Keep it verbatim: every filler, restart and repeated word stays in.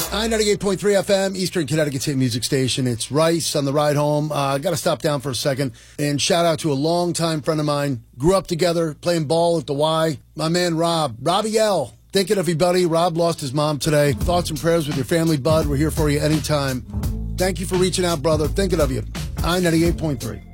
I ninety-eight point three F M, Eastern Connecticut's hit music station. It's Rice on the ride home. I uh, got to stop down for a second and shout out to a longtime friend of mine. Grew up together, playing ball at the Y. My man, Rob. Robbie L. Thinking of you, buddy. Rob lost his mom today. Thoughts and prayers with your family, bud. We're here for you anytime. Thank you for reaching out, brother. Thinking of you. I ninety-eight point three.